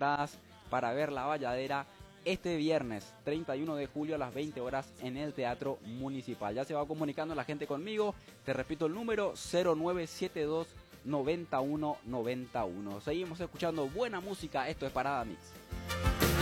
entradas para ver La Bayadera este viernes 31 de julio a las 20 horas en el Teatro Municipal. Ya se va comunicando la gente conmigo. Te repito el número 0972 9191. Seguimos escuchando buena música. Esto es Parada Mix.